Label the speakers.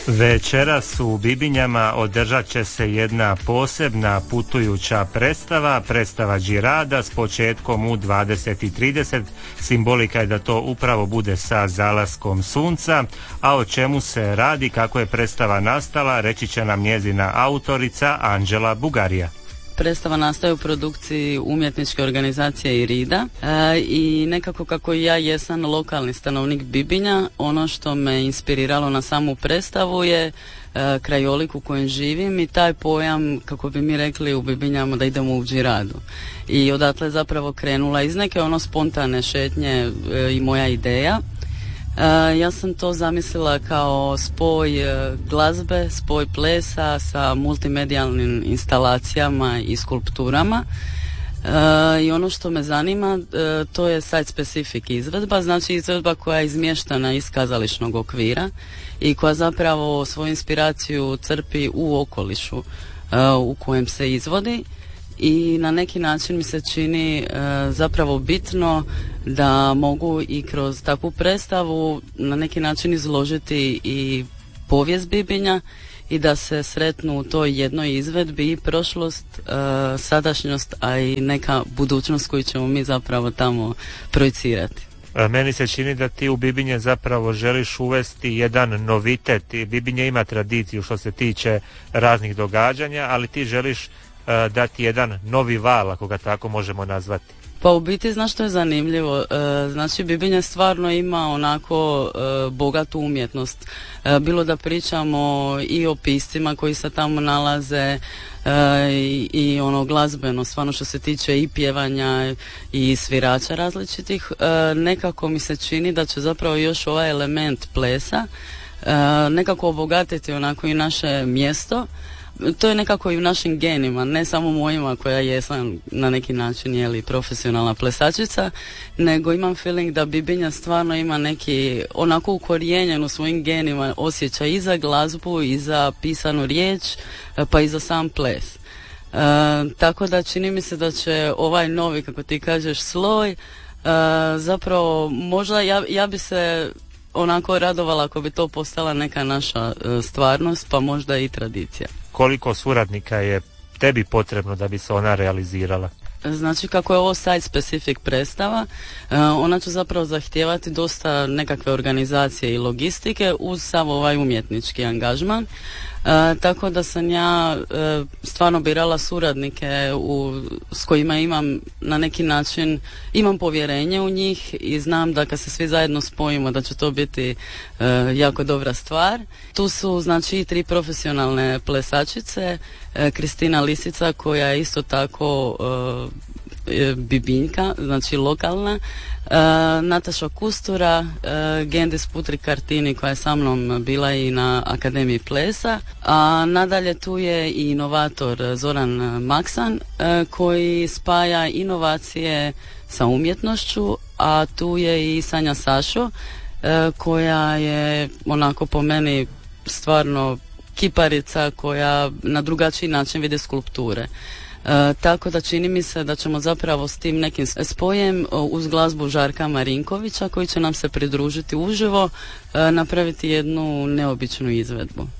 Speaker 1: Večeras u Bibinjama održat će se jedna posebna putujuća predstava Đirada s početkom u 20:30. Simbolika je da to upravo bude sa zalaskom sunca, a o čemu se radi, kako je predstava nastala, reći će nam njezina autorica Anđela Bugarija.
Speaker 2: Predstava nastaje u produkciji umjetničke organizacije Irida i nekako kako ja jesam lokalni stanovnik Bibinja, ono što me inspiriralo na samu predstavu je krajolik u kojem živim i taj pojam, kako bi mi rekli u Bibinjama, da idemo u Điradu. I odatle je zapravo krenula iz neke spontane šetnje i moja ideja. Ja sam to zamislila kao spoj glazbe, spoj plesa sa multimedijalnim instalacijama i skulpturama. I ono što me zanima, to je site specific izvedba, znači izvedba koja je izmještena iz kazališnog okvira i koja zapravo svoju inspiraciju crpi u okolišu u kojem se izvodi. I na neki način mi se čini zapravo bitno da mogu i kroz takvu predstavu na neki način izložiti i povijest Bibinja i da se sretnu u toj jednoj izvedbi i prošlost, sadašnjost, a i neka budućnost koju ćemo mi zapravo tamo projicirati.
Speaker 1: Meni se čini da ti u Bibinje zapravo želiš uvesti jedan novitet. Bibinje ima tradiciju što se tiče raznih događanja, ali ti želiš dati jedan novi val, ako ga tako možemo nazvati.
Speaker 2: Pa u biti, znaš što je zanimljivo, znači Bibinje stvarno ima onako bogatu umjetnost, bilo da pričamo i o piscima koji se tamo nalaze i glazbeno, stvarno što se tiče i pjevanja i svirača različitih, nekako mi se čini da će zapravo još ovaj element plesa nekako obogatiti onako i naše mjesto. To je nekako i u našim genima, ne samo mojima koja jesam na neki način profesionalna plesačica, nego imam feeling da Bibinja stvarno ima neki onako ukorijenjen u svojim genima osjećaj i za glazbu i za pisanu riječ, pa i za sam ples. Tako da čini mi se da će ovaj novi, kako ti kažeš, sloj, zapravo možda ja bi se onako radovala ako bi to postala neka naša stvarnost, pa možda i tradicija.
Speaker 1: Koliko suradnika je tebi potrebno da bi se ona realizirala?
Speaker 2: Znači, kako je ovo site specific predstava, ona će zapravo zahtijevati dosta nekakve organizacije i logistike uz sav ovaj umjetnički angažman. Tako da sam ja stvarno birala suradnike s kojima imam na neki način, imam povjerenje u njih i znam da kad se svi zajedno spojimo da će to biti jako dobra stvar. Tu su znači i 3 profesionalne plesačice, Kristina Lisica koja je isto tako Bibinjka, znači lokalna, Nataša Kustura, Gendis Putri Kartini koja je sa mnom bila i na Akademiji plesa, a nadalje tu je i inovator Zoran Maksan koji spaja inovacije sa umjetnošću, a tu je i Sanja Sašo koja je onako po meni stvarno kiparica koja na drugačiji način vidi skulpture. Tako da čini mi se da ćemo zapravo s tim nekim spojem uz glazbu Žarka Marinkovića koji će nam se pridružiti uživo, napraviti jednu neobičnu izvedbu.